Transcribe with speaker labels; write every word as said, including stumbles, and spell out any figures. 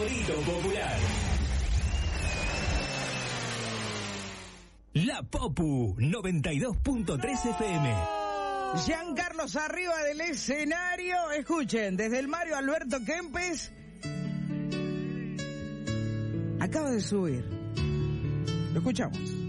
Speaker 1: favorito popular. La Popu noventa y dos punto tres F M.
Speaker 2: Jean Carlos arriba del escenario. Escuchen, desde el Mario Alberto Kempes acaba de subir. Lo escuchamos.